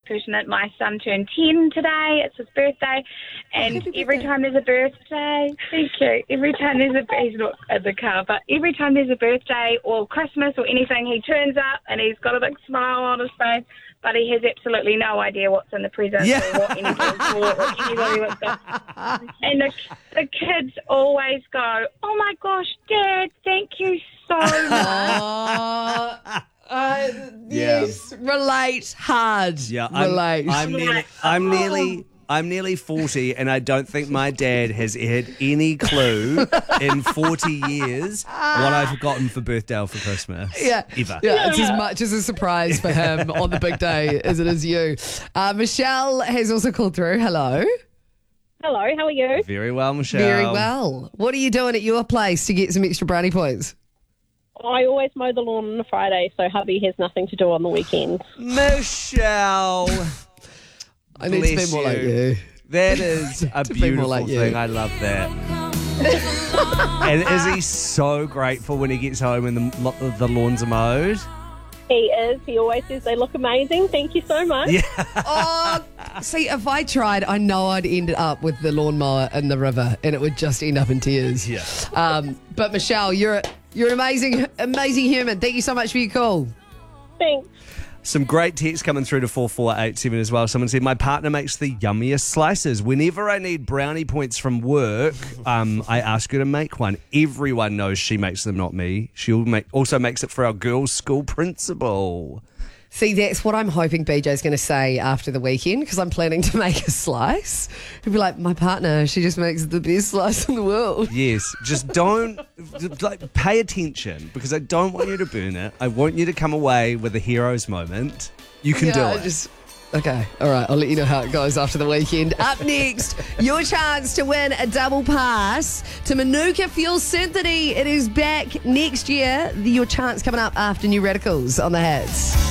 pertinent. My son turned 10 today. It's his birthday. And every time there's a birthday, thank you. Every time there's he's not in the car, but every time there's a birthday or Christmas or anything, he turns up and he's got a big smile on his face, but he has absolutely no idea what's in the present or what anybody's bought or anybody wants to. And the kids always go, "Oh my gosh, Dad, thank you so much." Yes, relate hard. Yeah, relate. I'm nearly 40, and I don't think my dad has had any clue in 40 years what I've gotten for birthday or for Christmas. Yeah, ever. Yeah, it's as much as a surprise for him on the big day as it is you. Michelle has also called through. Hello. Hello, how are you? Very well, Michelle. Very well. What are you doing at your place to get some extra brownie points? I always mow the lawn on a Friday, so hubby has nothing to do on the weekends. Michelle. I need to be more like you. That is a beautiful thing. I love that. And is he so grateful when he gets home and the lawns are mowed? He is. He always says they look amazing. Thank you so much. Yeah. Oh, see, if I tried, I know I'd end up with the lawnmower in the river and it would just end up in tears. Yeah. But Michelle, you're an amazing human. Thank you so much for your call. Thanks. Some great text coming through to 4487 as well. Someone said, my partner makes the yummiest slices. Whenever I need brownie points from work, I ask her to make one. Everyone knows she makes them, not me. She also makes it for our girls' school principal. See, that's what I'm hoping BJ's going to say after the weekend, because I'm planning to make a slice. He'll be like, my partner, she just makes the best slice in the world. Yes, just don't, pay attention, because I don't want you to burn it. I want you to come away with a hero's moment. You can do it. Okay, all right, I'll let you know how it goes after the weekend. Up next, your chance to win a double pass to Manuka Fuel Symphony. It is back next year. Your chance coming up after New Radicals on the Hits.